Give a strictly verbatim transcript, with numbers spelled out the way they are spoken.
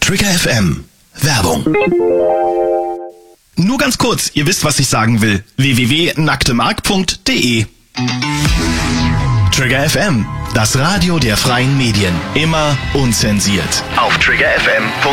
Trigger F M. Werbung. Nur ganz kurz, ihr wisst, was ich sagen will. w w w punkt nacktemark punkt de Trigger F M, das Radio der freien Medien. Immer unzensiert. Auf trigger f m punkt de